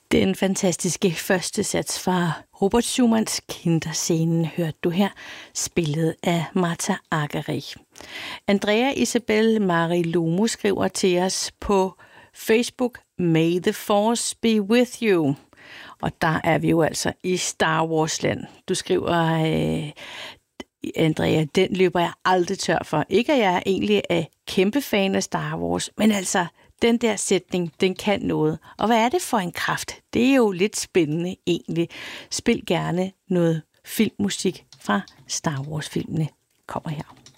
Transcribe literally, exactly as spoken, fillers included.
Den fantastiske første sats fra Robert Schumanns Kinderscenen hørte du her, spillet af Martha Argerich. Andrea Isabel Marie Lomo skriver til os på Facebook, May the Force be with you. Og der er vi jo altså i Star Wars-land. Du skriver, øh, Andrea, den løber jeg aldrig tør for. Ikke at jeg egentlig er kæmpe fan af Star Wars, men altså, den der sætning, den kan noget. Og hvad er det for en kraft? Det er jo lidt spændende egentlig. Spil gerne noget filmmusik fra Star Wars-filmene. Kommer her.